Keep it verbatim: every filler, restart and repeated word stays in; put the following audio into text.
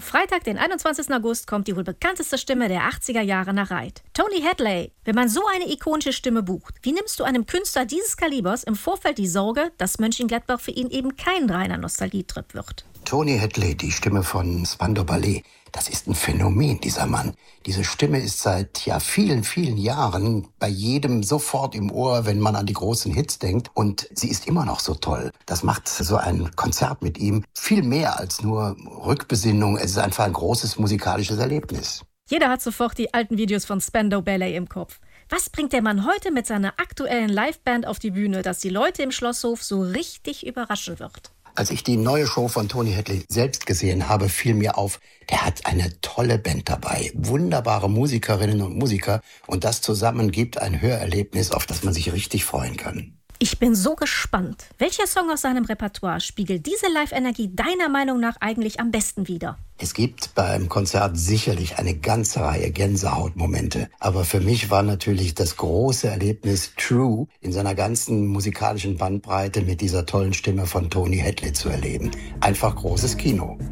Freitag, den einundzwanzigsten August, kommt die wohl bekannteste Stimme der achtziger Jahre nach Reit. Tony Hadley. Wenn man so eine ikonische Stimme bucht, wie nimmst du einem Künstler dieses Kalibers im Vorfeld die Sorge, dass Mönchengladbach für ihn eben kein reiner Nostalgietrip wird? Tony Hadley, die Stimme von Spandau Ballet, das ist ein Phänomen, dieser Mann. Diese Stimme ist seit ja vielen, vielen Jahren bei jedem sofort im Ohr, wenn man an die großen Hits denkt. Und sie ist immer noch so toll. Das macht so ein Konzert mit ihm viel mehr als nur Rückbesinnung. Es ist einfach ein großes musikalisches Erlebnis. Jeder hat sofort die alten Videos von Spandau Ballet im Kopf. Was bringt der Mann heute mit seiner aktuellen Liveband auf die Bühne, dass die Leute im Schlosshof so richtig überraschen wird? Als ich die neue Show von Tony Hadley selbst gesehen habe, fiel mir auf, der hat eine tolle Band dabei. Wunderbare Musikerinnen und Musiker. Und das zusammen gibt ein Hörerlebnis, auf das man sich richtig freuen kann. Ich bin so gespannt. Welcher Song aus seinem Repertoire spiegelt diese Live-Energie deiner Meinung nach eigentlich am besten wider? Es gibt beim Konzert sicherlich eine ganze Reihe Gänsehautmomente. Aber für mich war natürlich das große Erlebnis True in seiner ganzen musikalischen Bandbreite mit dieser tollen Stimme von Tony Hadley zu erleben. Einfach großes Kino.